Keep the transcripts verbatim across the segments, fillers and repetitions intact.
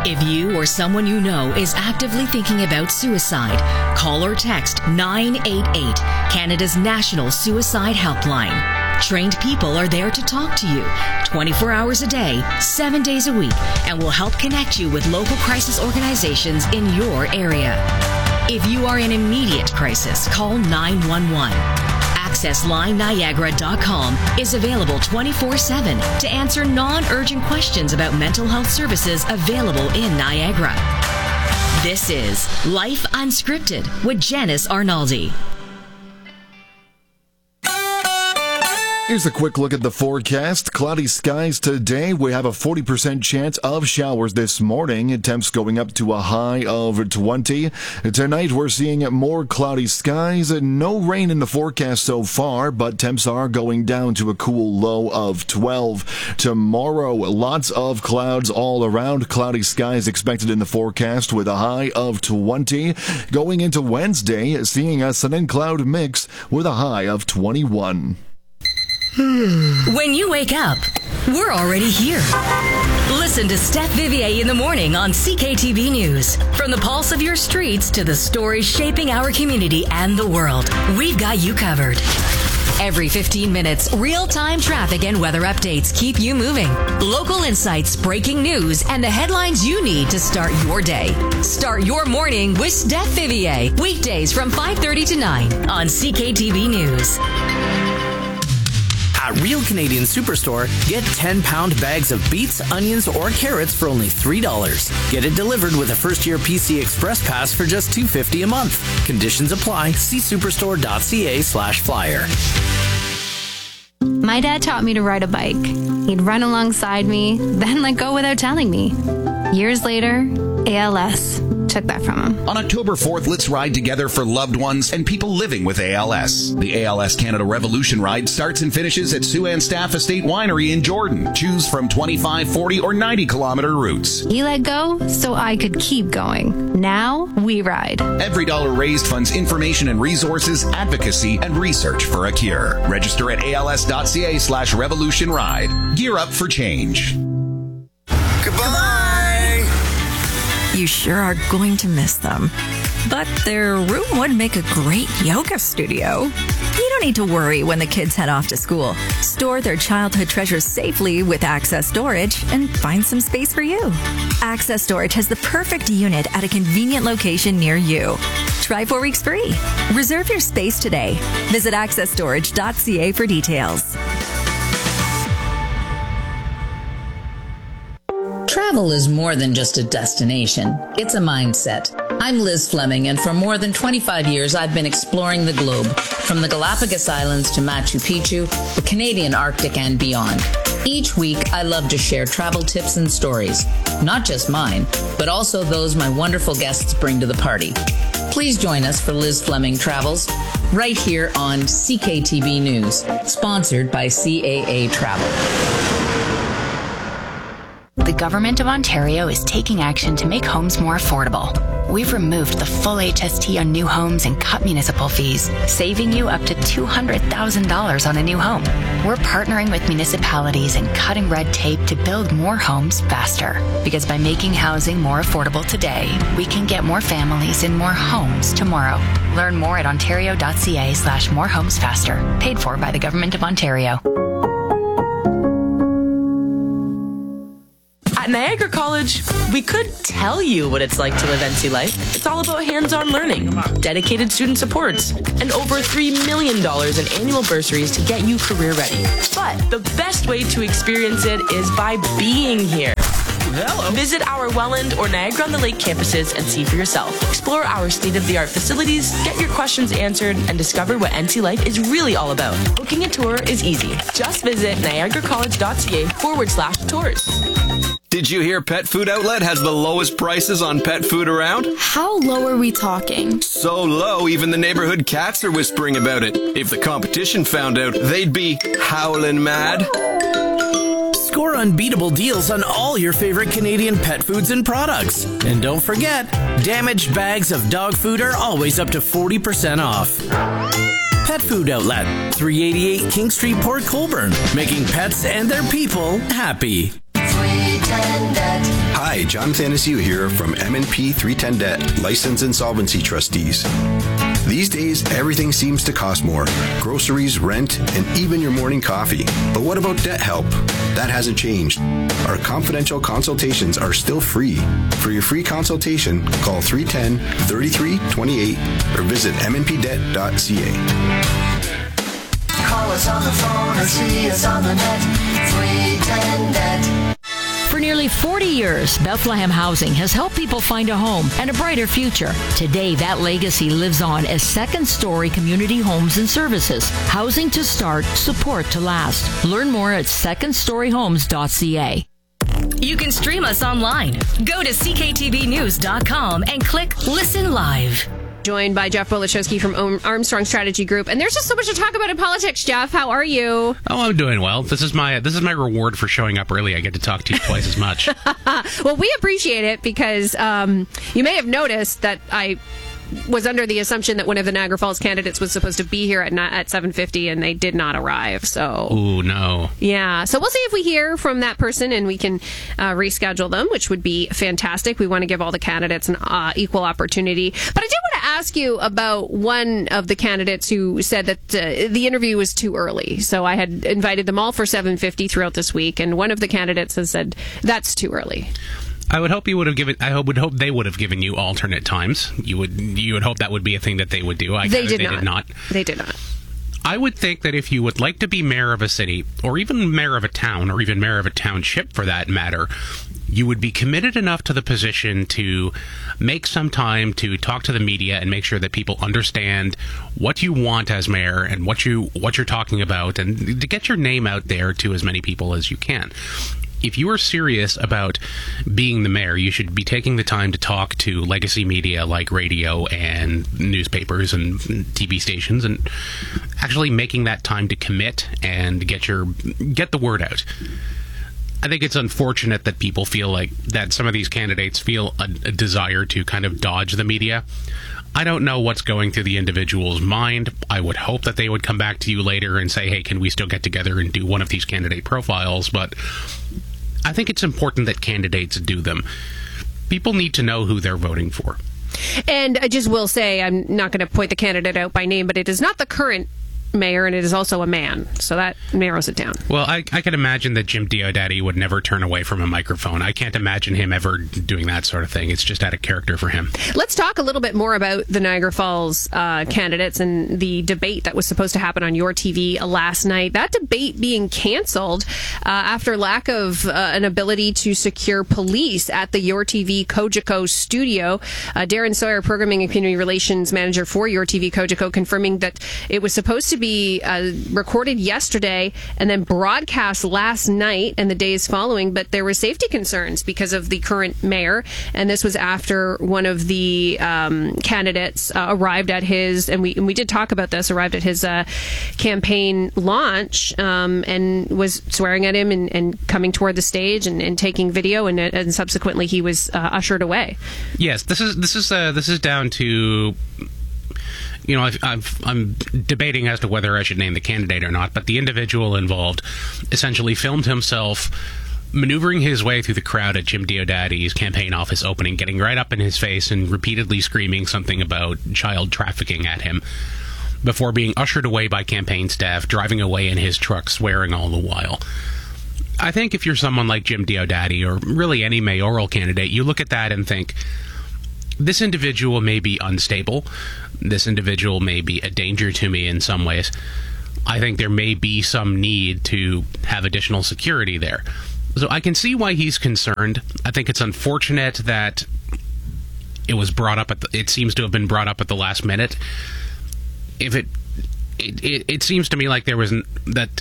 If you or someone you know is actively thinking about suicide, call or text nine eight eight, Canada's national suicide helpline. Trained people are there to talk to you twenty-four hours a day, seven days a week, and will help connect you with local crisis organizations in your area. If you are in immediate crisis, call nine one one. access line niagara dot com is available twenty-four seven to answer non-urgent questions about mental health services available in Niagara. This is Life Unscripted with Janice Arnaldi. Here's a quick look at the forecast. Cloudy skies today. We have a forty percent chance of showers this morning. Temps going up to a high of twenty. Tonight we're seeing more cloudy skies. No rain in the forecast so far, but temps are going down to a cool low of twelve. Tomorrow, lots of clouds all around. Cloudy skies expected in the forecast with a high of twenty. Going into Wednesday, seeing a sun and cloud mix with a high of twenty-one. When you wake up, we're already here. Listen to Steph Vivier in the morning on C K T V News. From the pulse of your streets to the stories shaping our community and the world, we've got you covered. Every fifteen minutes, real-time traffic and weather updates keep you moving. Local insights, breaking news, and the headlines you need to start your day. Start your morning with Steph Vivier. Weekdays from five thirty to nine on C K T V News. At Real Canadian Superstore, get ten-pound bags of beets, onions, or carrots for only three dollars. Get it delivered with a first-year P C Express Pass for just two dollars and fifty cents a month. Conditions apply. See superstore.ca slash flyer. My dad taught me to ride a bike. He'd run alongside me, then let go without telling me. Years later, A L S took that from him. On October fourth, let's ride together for loved ones and people living with A L S. The A L S Canada Revolution Ride starts and finishes at Siouxan Staff Estate Winery in Jordan. Choose from twenty-five, forty, or ninety kilometer routes. He let go so I could keep going. Now we ride. Every dollar raised funds information and resources, advocacy, and research for a cure. Register at als.ca slash revolution ride. Gear up for change. Goodbye! You sure are going to miss them. But their room would make a great yoga studio. You don't need to worry when the kids head off to school. Store their childhood treasures safely with Access Storage and find some space for you. Access Storage has the perfect unit at a convenient location near you. Try four weeks free. Reserve your space today. Visit access storage dot c a for details. Travel is more than just a destination. It's a mindset. I'm Liz Fleming, and for more than twenty-five years, I've been exploring the globe, from the Galapagos Islands to Machu Picchu, the Canadian Arctic, and beyond. Each week, I love to share travel tips and stories, not just mine, but also those my wonderful guests bring to the party. Please join us for Liz Fleming Travels, right here on C K T V News, sponsored by C A A Travel. The Government of Ontario is taking action to make homes more affordable. We've removed the full H S T on new homes and cut municipal fees, saving you up to two hundred thousand dollars on a new home. We're partnering with municipalities and cutting red tape to build more homes faster. Because by making housing more affordable today, we can get more families in more homes tomorrow. Learn more at ontario.ca slash more homes faster. Paid for by the Government of Ontario. At Niagara College, we could tell you what it's like to live N C life. It's all about hands-on learning, dedicated student supports, and over three million dollars in annual bursaries to get you career ready. But the best way to experience it is by being here. Hello. Visit our Welland or Niagara-on-the-Lake campuses and see for yourself. Explore our state-of-the-art facilities, get your questions answered, and discover what N C life is really all about. Booking a tour is easy. Just visit niagaracollege.ca forward slash tours. Did you hear Pet Food Outlet has the lowest prices on pet food around? How low are we talking? So low, even the neighborhood cats are whispering about it. If the competition found out, they'd be howling mad. Score unbeatable deals on all your favorite Canadian pet foods and products. And don't forget, damaged bags of dog food are always up to forty percent off. Pet Food Outlet, three eighty-eight King Street, Port Colborne, making pets and their people happy. Hi, John Thanasiu here from M and P three ten Debt, License Insolvency Trustees. These days, everything seems to cost more. Groceries, rent, and even your morning coffee. But what about debt help? That hasn't changed. Our confidential consultations are still free. For your free consultation, call three one zero, three three two eight or visit m n p debt dot c a. Call us on the phone or see us on the net. three ten Debt. For nearly forty years, Bethlehem Housing has helped people find a home and a brighter future. Today, that legacy lives on as second-story community homes and services. Housing to start, support to last. Learn more at second story homes dot c a. You can stream us online. Go to c k t v news dot com and click Listen Live. Joined by Jeff Wolichowski from Armstrong Strategy Group. And there's just so much to talk about in politics, Jeff. How are you? Oh, I'm doing well. This is my this is my reward for showing up early. I get to talk to you twice as much. Well, we appreciate it because um, you may have noticed that I was under the assumption that one of the Niagara Falls candidates was supposed to be here at at seven fifty, and they did not arrive. So, ooh, no. Yeah. So we'll see if we hear from that person and we can uh, reschedule them, which would be fantastic. We want to give all the candidates an uh, equal opportunity. But I did want to ask you about one of the candidates who said that uh, the interview was too early. So I had invited them all for seven fifty throughout this week, and one of the candidates has said that's too early. I would hope you would have given. I would hope they would have given you alternate times. You would. You would hope that would be a thing that they would do. I they did they not. did not. They did not. I would think that if you would like to be mayor of a city, or even mayor of a town, or even mayor of a township for that matter, you would be committed enough to the position to make some time to talk to the media and make sure that people understand what you want as mayor and what you what you're talking about, and to get your name out there to as many people as you can. If you are serious about being the mayor, you should be taking the time to talk to legacy media like radio and newspapers and T V stations, and actually making that time to commit and get your get the word out. I think it's unfortunate that people feel like that some of these candidates feel a, a desire to kind of dodge the media. I don't know what's going through the individual's mind. I would hope that they would come back to you later and say, hey, can we still get together and do one of these candidate profiles? But I think it's important that candidates do them. People need to know who they're voting for. And I just will say, I'm not going to point the candidate out by name, but it is not the current mayor, and it is also a man, so that narrows it down. Well, I, I can imagine that Jim Diodati would never turn away from a microphone. I can't imagine him ever doing that sort of thing. It's just out of character for him. Let's talk a little bit more about the Niagara Falls uh, candidates and the debate that was supposed to happen on Your T V last night. That debate being canceled uh, after lack of uh, an ability to secure police at the Your T V Cogeco studio. Uh, Darren Sawyer, Programming and Community Relations Manager for Your T V Cogeco, confirming that it was supposed to be uh, recorded yesterday and then broadcast last night and the days following, but there were safety concerns because of the current mayor, and this was after one of the um, candidates uh, arrived at his, and we and we did talk about this, arrived at his uh, campaign launch um, and was swearing at him and, and coming toward the stage and, and taking video, and, and subsequently he was uh, ushered away. Yes, this is this is uh, this is down to. You know, I've, I've, I'm debating as to whether I should name the candidate or not, but the individual involved essentially filmed himself maneuvering his way through the crowd at Jim Diodati's campaign office opening, getting right up in his face and repeatedly screaming something about child trafficking at him before being ushered away by campaign staff, driving away in his truck, swearing all the while. I think if you're someone like Jim Diodati or really any mayoral candidate, you look at that and think, this individual may be unstable. This individual may be a danger to me in some ways. I think there may be some need to have additional security there. So I can see why he's concerned. I think it's unfortunate that it was brought up at the, it seems to have been brought up at the last minute. If it it, it, it seems to me like there was an, that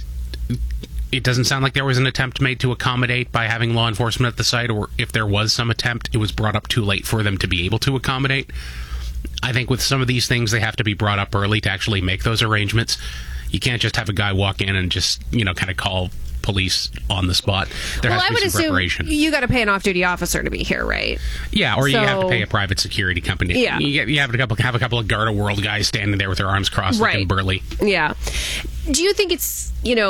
it doesn't sound like there was an attempt made to accommodate by having law enforcement at the site, or if there was some attempt, it was brought up too late for them to be able to accommodate. I think with some of these things, they have to be brought up early to actually make those arrangements. You can't just have a guy walk in and just, you know, kind of call police on the spot. There well, has to I be would some assume preparation. You got to pay an off-duty officer to be here, right? Yeah, or so, you have to pay a private security company. Yeah. You, get, you have a couple have a couple of Garda World guys standing there with their arms crossed, right. looking burly. Yeah. Do you think it's, you know,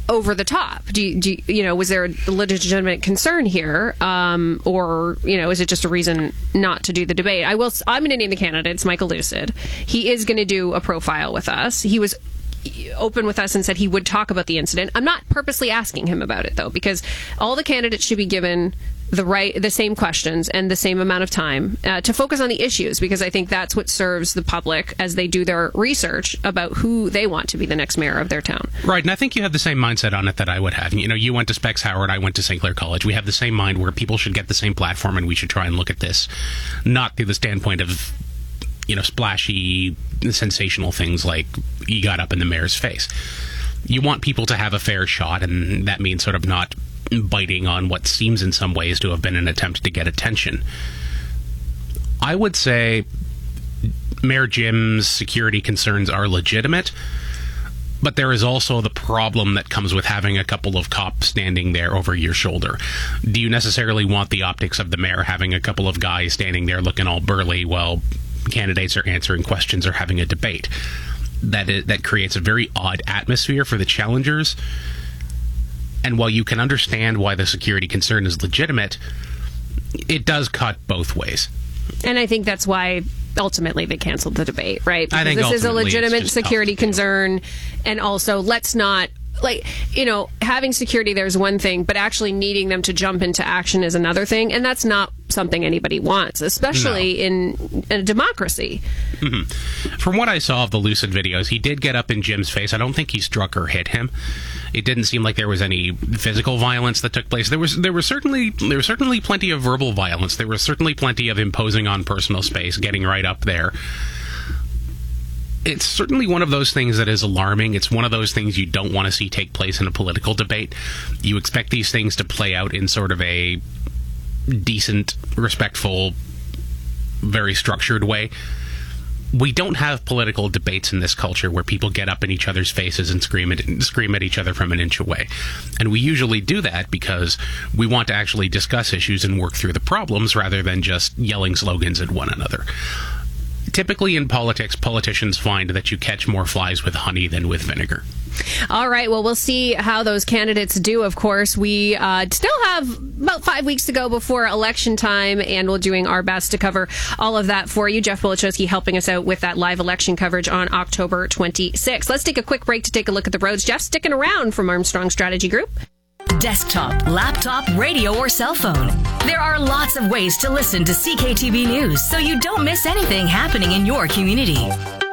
over the top? Do you, do you, you know, was there a legitimate concern here? Um, or, you know, is it just a reason not to do the debate? I will, I'm going to name the candidates, Michael Lucid. He is going to do a profile with us. He was open with us and said he would talk about the incident. I'm not purposely asking him about it, though, because all the candidates should be given the right, the same questions and the same amount of time uh, to focus on the issues, because I think that's what serves the public as they do their research about who they want to be the next mayor of their town. Right, and I think you have the same mindset on it that I would have. You know, you went to Specs Howard, I went to Saint Clair College. We have the same mind where people should get the same platform, and we should try and look at this not through the standpoint of, you know, splashy, sensational things like you got up in the mayor's face. You want people to have a fair shot, and that means sort of not biting on what seems in some ways to have been an attempt to get attention. I would say Mayor Jim's security concerns are legitimate, but there is also the problem that comes with having a couple of cops standing there over your shoulder. Do you necessarily want the optics of the mayor having a couple of guys standing there looking all burly while candidates are answering questions or having a debate? That is, that creates a very odd atmosphere for the challengers. And while you can understand why the security concern is legitimate, it does cut both ways. And I think that's why ultimately they canceled the debate, right? Because I think this is a legitimate security tough. concern. And also, let's not, like, you know, having security there is one thing, but actually needing them to jump into action is another thing. And that's not something anybody wants, especially no. in, in a democracy. Mm-hmm. From what I saw of the Lucid videos, he did get up in Jim's face. I don't think he struck or hit him. It didn't seem like there was any physical violence that took place. There was there was certainly there was certainly plenty of verbal violence. There was certainly plenty of imposing on personal space, getting right up there. It's certainly one of those things that is alarming. It's one of those things you don't want to see take place in a political debate. You expect these things to play out in sort of a decent, respectful, very structured way. We don't have political debates in this culture where people get up in each other's faces and scream at, scream at each other from an inch away. And we usually do that because we want to actually discuss issues and work through the problems rather than just yelling slogans at one another. Typically in politics, politicians find that you catch more flies with honey than with vinegar. All right. Well, we'll see how those candidates do. Of course, we uh, still have about five weeks to go before election time, and we're doing our best to cover all of that for you. Jeff Bolichowski helping us out with that live election coverage on October twenty-sixth. Let's take a quick break to take a look at the roads. Jeff, sticking around from Armstrong Strategy Group. Desktop, laptop, radio, or cell phone. There are lots of ways to listen to C K T V News so you don't miss anything happening in your community.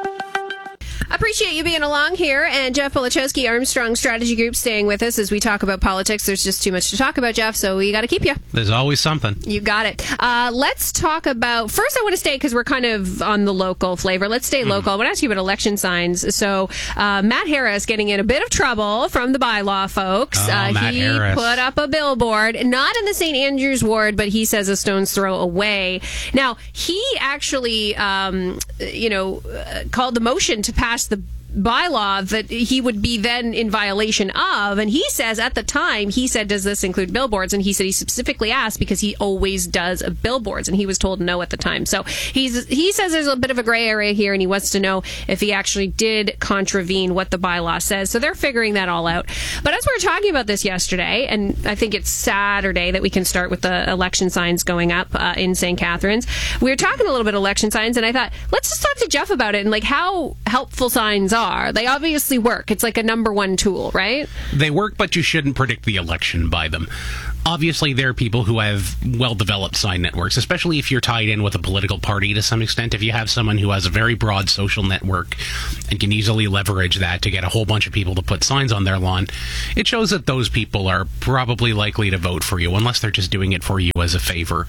Appreciate you being along here, and Jeff Bolichowski, Armstrong Strategy Group, staying with us as we talk about politics. There's just too much to talk about, Jeff, so we got to keep you. There's always something. You got it. Uh, let's talk about, first I want to stay, because we're kind of on the local flavor. Let's stay mm. local. I want to ask you about election signs. So uh, Matt Harris getting in a bit of trouble from the bylaw folks. Oh, uh, Matt he Harris. put up a billboard, not in the Saint Andrews ward, but he says a stone's throw away. Now, he actually, um, you know, uh, called the motion to pass the bylaw that he would be then in violation of, and he says at the time, he said, does this include billboards? And he said he specifically asked because he always does billboards, and he was told no at the time. So he's he says there's a bit of a gray area here, and he wants to know if he actually did contravene what the bylaw says. So they're figuring that all out. But as we were talking about this yesterday, and I think it's Saturday that we can start with the election signs going up uh, in Saint Catharines, we were talking a little bit election signs, and I thought, let's just talk to Jeff about it and like how helpful signs are. They obviously work. It's like a number one tool, right? They work, but you shouldn't predict the election by them. Obviously, there are people who have well-developed sign networks, especially if you're tied in with a political party to some extent. If you have someone who has a very broad social network and can easily leverage that to get a whole bunch of people to put signs on their lawn, it shows that those people are probably likely to vote for you, unless they're just doing it for you as a favor.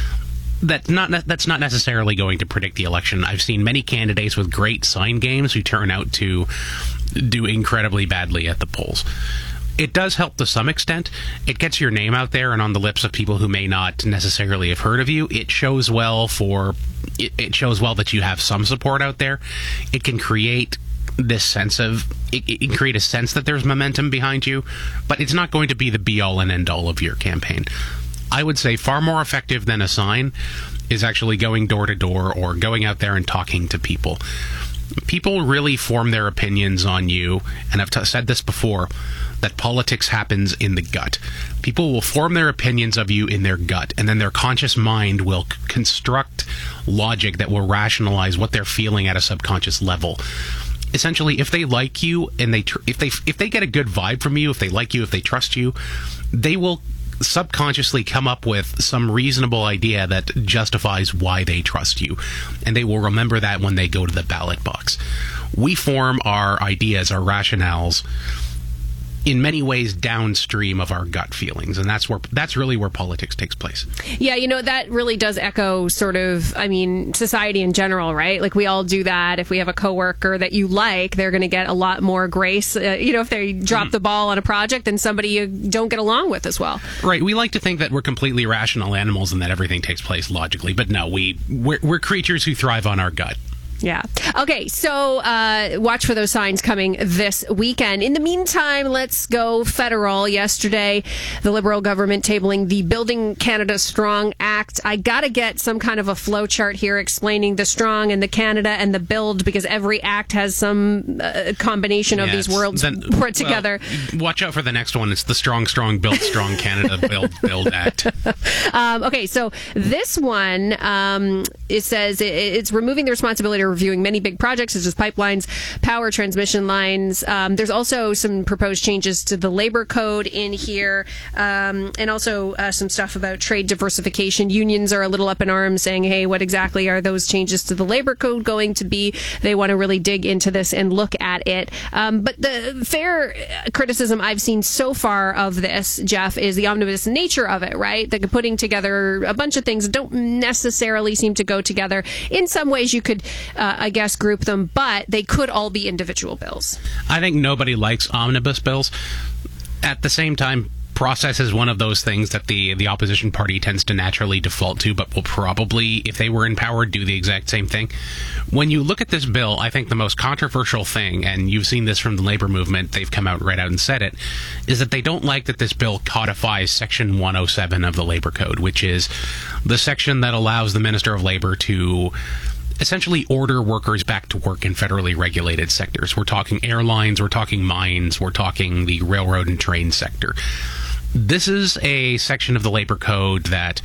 That not that's not necessarily going to predict the election. I've seen many candidates with great sign games who turn out to do incredibly badly at the polls. It does help to some extent. It gets your name out there and on the lips of people who may not necessarily have heard of you. It shows well for it, it shows well that you have some support out there. It can create this sense of it, it can create a sense that there's momentum behind you, but it's not going to be the be all and end all of your campaign. I would say far more effective than a sign is actually going door to door or going out there and talking to people. People really form their opinions on you, and I've t- said this before, that politics happens in the gut. People will form their opinions of you in their gut, and then their conscious mind will c- construct logic that will rationalize what they're feeling at a subconscious level. Essentially, if they like you and they tr- if they if they get a good vibe from you, if they like you, if they trust you, they will subconsciously come up with some reasonable idea that justifies why they trust you, and they will remember that when they go to the ballot box. We form our ideas, our rationales, in many ways downstream of our gut feelings, and that's where that's really where politics takes place. Yeah, you know, that really does echo sort of, I mean, society in general, right? Like, we all do that. If we have a coworker that you like, they're going to get a lot more grace, uh, you know, if they drop mm. the ball on a project than somebody you don't get along with as well. Right. We like to think that we're completely rational animals and that everything takes place logically, but no, we we're, we're creatures who thrive on our gut. Yeah. Okay, so uh, watch for those signs coming this weekend. In the meantime, let's go federal. Yesterday, the Liberal government tabling the Building Canada Strong Act. I got to get some kind of a flow chart here explaining the Strong and the Canada and the Build, because every act has some uh, combination yeah, of these worlds then, put together. Well, watch out for the next one. It's the Strong, Strong, Build, Strong Canada Build, Build Act. um, okay, so this one, um, it says it, it's removing the responsibility of reviewing many big projects such as pipelines, power transmission lines. Um, there's also some proposed changes to the labor code in here, um, and also uh, some stuff about trade diversification. Unions are a little up in arms saying, hey, what exactly are those changes to the labor code going to be? They want to really dig into this and look at it. Um, but the fair criticism I've seen so far of this, Jeff, is the omnibus nature of it, right? They're putting together a bunch of things that don't necessarily seem to go together. In some ways, you could, uh, I guess, group them, but they could all be individual bills. I think nobody likes omnibus bills. At the same time, process is one of those things that the the opposition party tends to naturally default to, but will probably, if they were in power, do the exact same thing. When you look at this bill, I think the most controversial thing, and you've seen this from the labor movement, they've come out right out and said it, is that they don't like that this bill codifies Section one oh seven of the Labor Code, which is the section that allows the Minister of Labor to essentially order workers back to work in federally regulated sectors. We're talking airlines, we're talking mines, we're talking the railroad and train sector. This is a section of the labor code that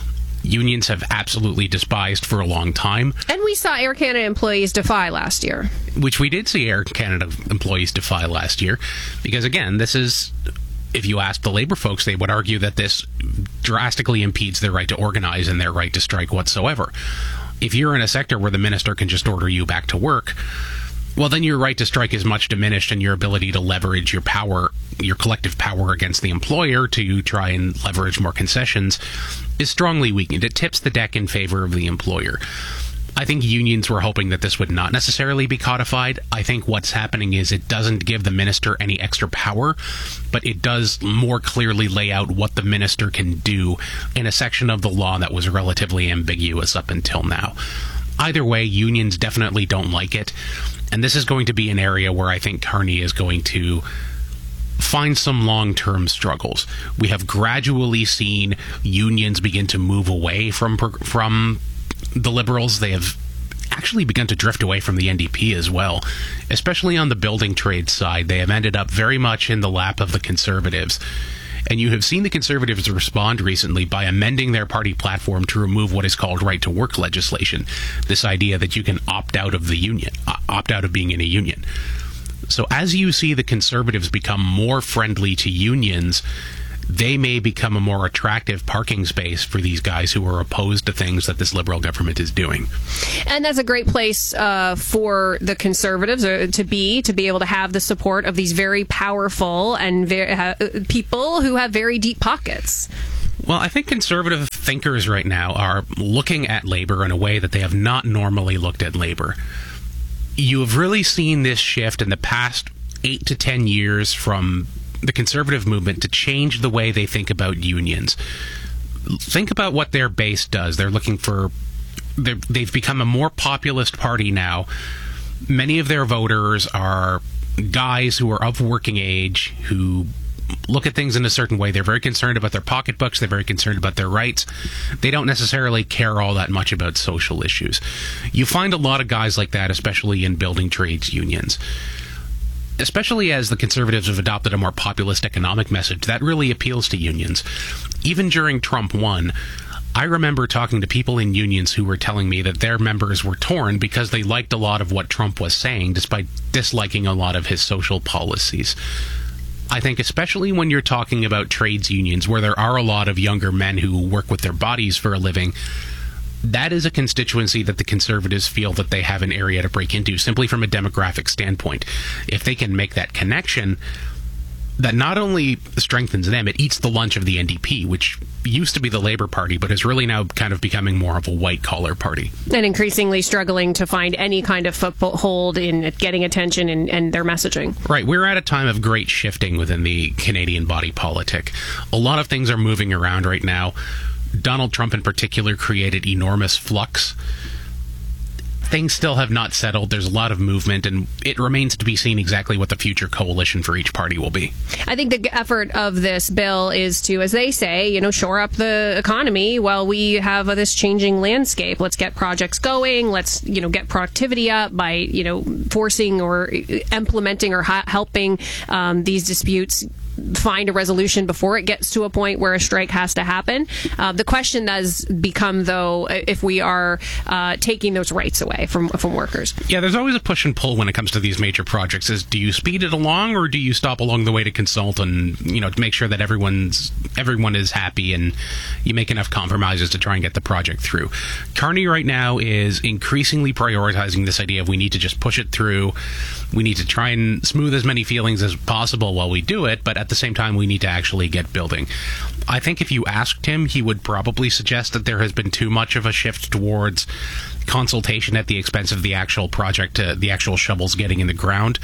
unions have absolutely despised for a long time. And we saw Air Canada employees defy last year. Which we did see Air Canada employees defy last year, because again, this is... If you ask the labor folks, they would argue that this drastically impedes their right to organize and their right to strike whatsoever. If you're in a sector where the minister can just order you back to work, well, then your right to strike is much diminished, and your ability to leverage your power, your collective power against the employer to try and leverage more concessions is strongly weakened. It tips the deck in favor of the employer. I think unions were hoping that this would not necessarily be codified. I think what's happening is it doesn't give the minister any extra power, but it does more clearly lay out what the minister can do in a section of the law that was relatively ambiguous up until now. Either way, unions definitely don't like it, and this is going to be an area where I think Carney is going to find some long-term struggles. We have gradually seen unions begin to move away from from the Liberals. They have actually begun to drift away from the N D P as well, especially on the building trade side. They have ended up very much in the lap of the Conservatives. And you have seen the Conservatives respond recently by amending their party platform to remove what is called right-to-work legislation, this idea that you can opt out of the union, opt out of being in a union. So as you see the Conservatives become more friendly to unions, they may become a more attractive parking space for these guys who are opposed to things that this Liberal government is doing. And that's a great place uh, for the Conservatives uh, to be, to be able to have the support of these very powerful and very, uh, people who have very deep pockets. Well, I think conservative thinkers right now are looking at labor in a way that they have not normally looked at labor. You have really seen this shift in the past eight to ten years from the conservative movement to change the way they think about unions. Think about what their base does. They're looking for... They're, they've become a more populist party now. Many of their voters are guys who are of working age, who look at things in a certain way. They're very concerned about their pocketbooks. They're very concerned about their rights. They don't necessarily care all that much about social issues. You find a lot of guys like that, especially in building trades unions. especially as the Conservatives have adopted a more populist economic message that really appeals to unions. Even during Trump won, I remember talking to people in unions who were telling me that their members were torn because they liked a lot of what Trump was saying, despite disliking a lot of his social policies. I think especially when you're talking about trades unions, where there are a lot of younger men who work with their bodies for a living, that is a constituency that the Conservatives feel that they have an area to break into, simply from a demographic standpoint. If they can make that connection, that not only strengthens them, it eats the lunch of the N D P, which used to be the Labour Party, but is really now kind of becoming more of a white-collar party. And increasingly struggling to find any kind of foothold in getting attention and, and their messaging. Right. We're at a time of great shifting within the Canadian body politic. A lot of things are moving around right now. Donald Trump in particular created enormous flux. Things still have not settled. There's a lot of movement, and it remains to be seen exactly what the future coalition for each party will be. I think the effort of this bill is to, as they say, you know, shore up the economy while we have this changing landscape. Let's get projects going. Let's, you know, get productivity up by, you know, forcing or implementing or ha- helping um, these disputes find a resolution before it gets to a point where a strike has to happen. Uh, the question does become, though, if we are uh, taking those rights away from from workers. Yeah, there's always a push and pull when it comes to these major projects. Is do you speed it along, or do you stop along the way to consult and, you know, to make sure that everyone's everyone is happy and you make enough compromises to try and get the project through? Carney right now is increasingly prioritizing this idea of we need to just push it through. We need to try and smooth as many feelings as possible while we do it, but at the same time, we need to actually get building. I think if you asked him, he would probably suggest that there has been too much of a shift towards consultation at the expense of the actual project, uh, the actual shovels getting in the ground.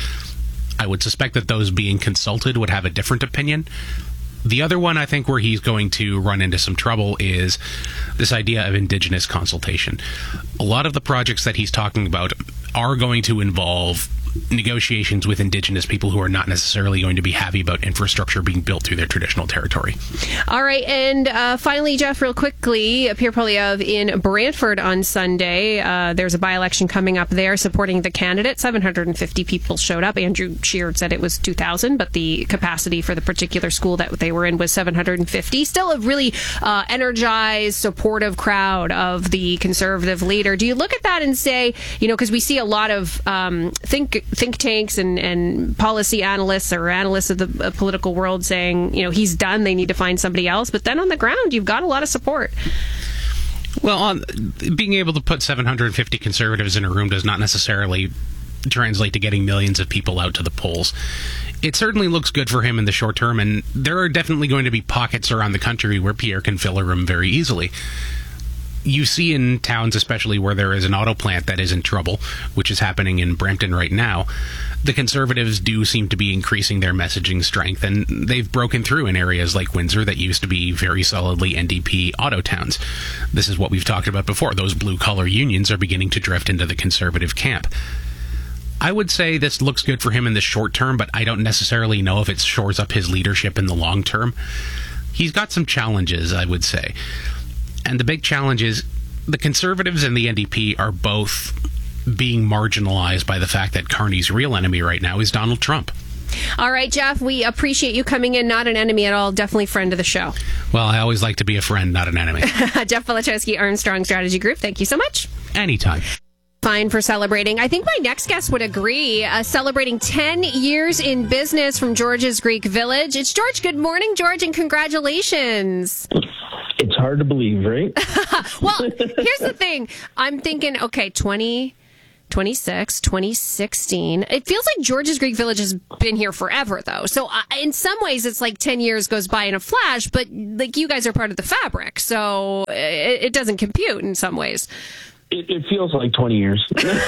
I would suspect that those being consulted would have a different opinion. The other one, I think, where he's going to run into some trouble is this idea of Indigenous consultation. A lot of the projects that he's talking about are going to involve negotiations with Indigenous people who are not necessarily going to be happy about infrastructure being built through their traditional territory. All right, and uh, finally, Jeff, real quickly, Pierre Poilievre in Brantford on Sunday. Uh, there's a by-election coming up there supporting the candidate. seven hundred fifty people showed up. Andrew Scheer said it was two thousand, but the capacity for the particular school that they were in was seven hundred fifty. Still a really uh, energized, supportive crowd of the Conservative leader. Do you look at that and say, you know, because we see a lot of um, think think tanks and, and policy analysts or analysts of the uh, political world saying, you know, he's done, they need to find somebody else. But then on the ground, you've got a lot of support. Well, um, being able to put seven hundred fifty Conservatives in a room does not necessarily translate to getting millions of people out to the polls. It certainly looks good for him in the short term, and there are definitely going to be pockets around the country where Pierre can fill a room very easily. You see in towns, especially where there is an auto plant that is in trouble, which is happening in Brampton right now, the Conservatives do seem to be increasing their messaging strength, and they've broken through in areas like Windsor that used to be very solidly N D P auto towns. This is what we've talked about before. Those blue-collar unions are beginning to drift into the Conservative camp. I would say this looks good for him in the short term, but I don't necessarily know if it shores up his leadership in the long term. He's got some challenges, I would say. And the big challenge is the Conservatives and the N D P are both being marginalized by the fact that Carney's real enemy right now is Donald Trump. All right, Jeff, we appreciate you coming in. Not an enemy at all. Definitely friend of the show. Well, I always like to be a friend, not an enemy. Jeff Wilichowski, Armstrong Strategy Group. Thank you so much. Anytime. Fine for celebrating. I think my next guest would agree. Uh, celebrating ten years in business from George's Greek Village. It's George. Good morning, George, and congratulations. It's hard to believe, right? Well, here's the thing. I'm thinking, okay, twenty, twenty-six, twenty sixteen. It feels like George's Greek Village has been here forever, though. So uh, in some ways, it's like ten years goes by in a flash, but like you guys are part of the fabric, so it, it doesn't compute in some ways. It, it feels like twenty years.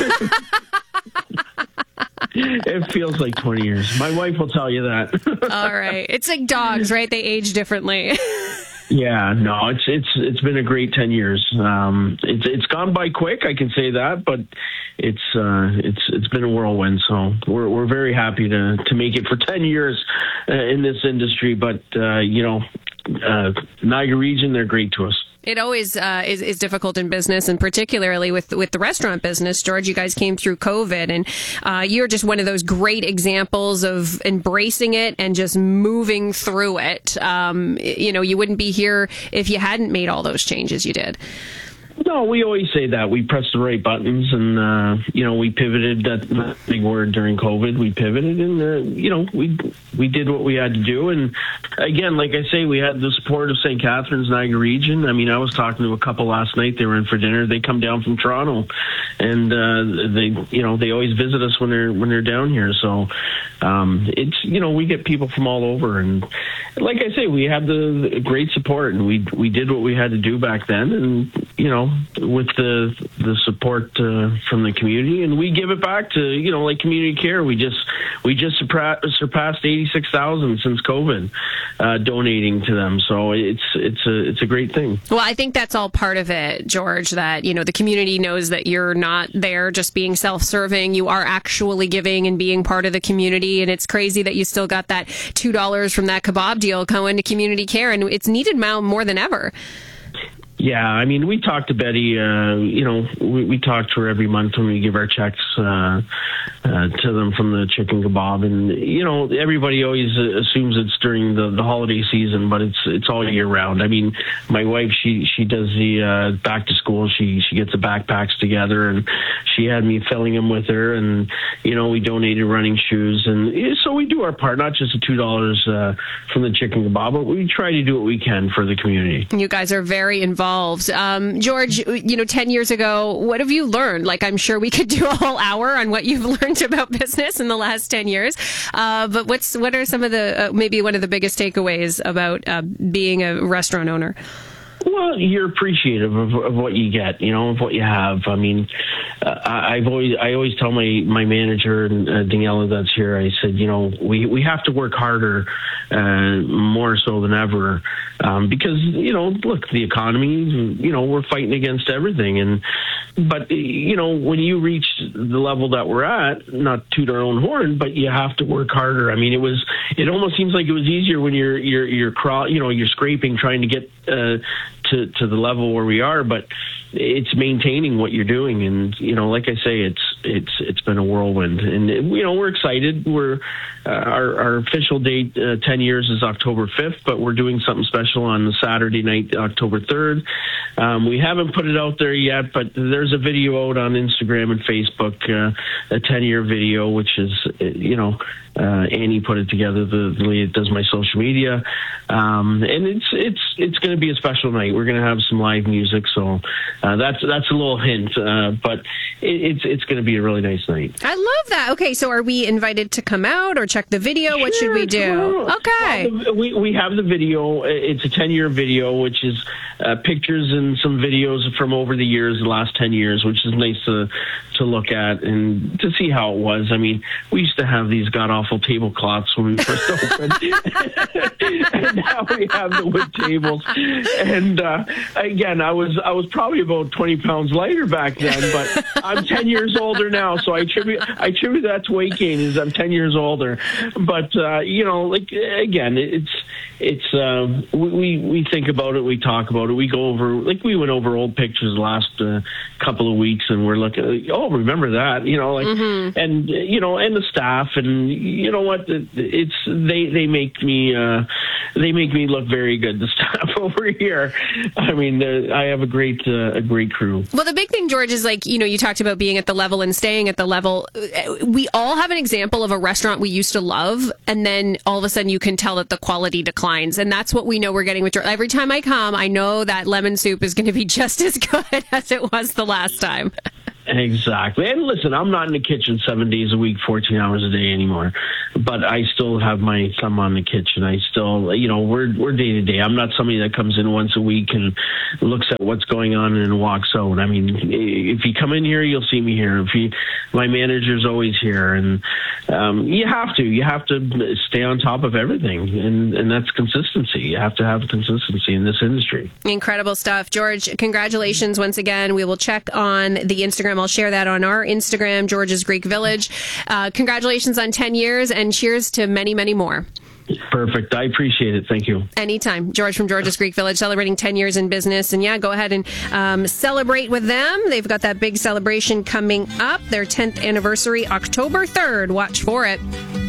It feels like twenty years. My wife will tell you that. All right. It's like dogs, right? They age differently. Yeah, no, it's it's it's been a great ten years. Um, it's it's gone by quick, I can say that, but it's uh, it's it's been a whirlwind. So we're we're very happy to to make it for ten years uh, in this industry. But uh, you know, uh, Niagara region, they're great to us. It always uh, is, is difficult in business, and particularly with with the restaurant business. George, you guys came through COVID, and uh, you're just one of those great examples of embracing it and just moving through it. Um, you know, you wouldn't be here if you hadn't made all those changes you did. No, we always say that. We pressed the right buttons, and, uh, you know, we pivoted. That big word during COVID. We pivoted, and, uh, you know, we we did what we had to do. And, again, like I say, we had the support of Saint Catharines, Niagara region. I mean, I was talking to a couple last night. They were in for dinner. They come down from Toronto, and uh, they, you know, they always visit us when they're when they're down here. So um, it's, you know, we get people from all over. And, like I say, we had the, the great support, and we we did what we had to do back then. And, you know, with the the support uh, from the community, and we give it back to, you know, like community care. We just we just surpassed, surpassed eighty-six thousand since COVID, uh, donating to them. So it's it's a it's a great thing. Well, I think that's all part of it, George. That, you know, the community knows that you're not there just being self-serving. You are actually giving and being part of the community, and it's crazy that you still got that two dollars from that kebab deal going to community care, and it's needed now more than ever. Yeah, I mean, we talk to Betty, uh, you know, we, we talk to her every month when we give our checks uh, uh, to them from the chicken kebab. And, you know, everybody always assumes it's during the, the holiday season, but it's it's all year round. I mean, my wife, she she does the uh, back to school. She, she gets the backpacks together, and she had me filling them with her. And, you know, we donated running shoes. And so we do our part, not just the two dollars uh, from the chicken kebab, but we try to do what we can for the community. You guys are very involved. Um, George, you know, ten years ago, what have you learned? Like, I'm sure we could do a whole hour on what you've learned about business in the last ten years. Uh, but what's what are some of the, uh, maybe one of the biggest takeaways about uh, being a restaurant owner? Well, you're appreciative of, of what you get, you know, of what you have. I mean, uh, I've always, I always tell my, my manager, uh, Daniela, that's here, I said, you know, we, we have to work harder, uh, more so than ever, um, because, you know, look, the economy, you know, we're fighting against everything. And, but, you know, when you reach the level that we're at, not toot our own horn, but you have to work harder. I mean, it was, it almost seems like it was easier when you're, you're, you're, crawl, you know, you're scraping, trying to get, uh, to, to the level where we are, but it's maintaining what you're doing. And, you know, like I say, it's, it's, it's been a whirlwind, and, you know, we're excited. We're, uh, our, our official date, uh, ten years is October fifth, but we're doing something special on the Saturday night, October third. Um, we haven't put it out there yet, but there's a video out on Instagram and Facebook, uh, a ten year video, which is, you know, uh, Annie put it together, the, the lady that does my social media. Um, and it's, it's, it's going to be a special night. We're going to have some live music. So, uh, that's, that's a little hint, uh, but it, it's, it's going to be a really nice night. I love that. Okay. So are we invited to come out or check the video? What Sure, should we do? Okay. Well, we, we have the video. It's a ten year video, which is, uh, pictures and some videos from over the years, the last ten years, which is nice to, to look at and to see how it was. I mean, we used to have these god awful tablecloths when we first opened. And now we have the wood tables. And uh, again, I was I was probably about twenty pounds lighter back then, but I'm ten years older now, so I attribute I attribute that to weight gain. Is I'm ten years older, but uh, you know, like again, it's it's uh, we we think about it, we talk about it, we go over like we went over old pictures last uh, couple of weeks, and we're looking. Oh, remember that? You know, like Mm-hmm. and you know, and the staff, and you know what? It's they they make me uh, they make me look very good. The staff over here. I mean, uh, I have a great uh, a great crew. Well, the big thing, George, is like, you know, you talked about being at the level and staying at the level. We all have an example of a restaurant we used to love, and then all of a sudden you can tell that the quality declines. And that's what we know we're getting with George. Every time I come, I know that lemon soup is going to be just as good as it was the last time. Exactly. And listen, I'm not in the kitchen seven days a week, fourteen hours a day anymore, but I still have my thumb on the kitchen. I still, you know, we're, we're day to day. I'm not somebody that comes in once a week and looks at what's going on and walks out. I mean, if you come in here, you'll see me here. If you, my manager's always here, and um, you have to, you have to stay on top of everything. And, and that's consistency. You have to have consistency in this industry. Incredible stuff. George, congratulations once again. We will check on the Instagram. I'll share that on our Instagram, George's Greek Village. Uh, congratulations on ten years, and cheers to many, many more. Perfect. I appreciate it. Thank you. Anytime. George from George's Creek Village, celebrating ten years in business. And yeah, go ahead and um, celebrate with them. They've got that big celebration coming up, their tenth anniversary, October third. Watch for it.